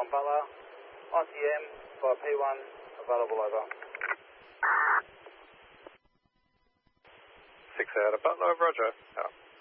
1 Butler, RTM by P1, available over. 6 out of Butler, roger. Out.